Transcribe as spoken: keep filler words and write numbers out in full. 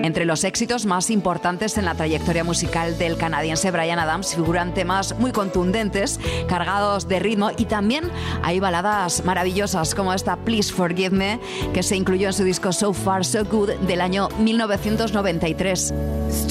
Entre los éxitos más importantes en la trayectoria musical del canadiense Bryan Adams figuran temas muy contundentes, cargados de ritmo, y también hay baladas maravillosas como esta Please Forgive Me, que se incluyó en su disco So Far So Good del año mil novecientos noventa y tres.